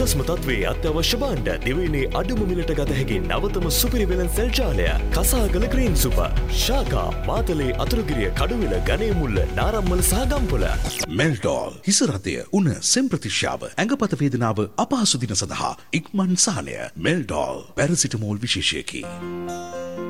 උසස්ම තත්ත්වයේ අත්‍යවශ්‍ය භාණ්ඩ දිවයිනේ අඩුම මිලට ගත හැකි නවතම සුපිරි වෙළඳ ජාලය කසාගල ග්‍රීන් සුපර් ශාකා මාතලේ අතුරුගිරිය කඩුවෙල ගණේමුල්ල නාරම්මල සහ ගම්පොළ මෙල්ඩෝල් හිස රතය උණ සෙම්ප්‍රතිශ්‍යාව ඇඟපත වේදනාව අපහසු දින සඳහා ඉක්මන් සහනය මෙල්ඩෝල් පැරසිටමෝල් විශේෂයකි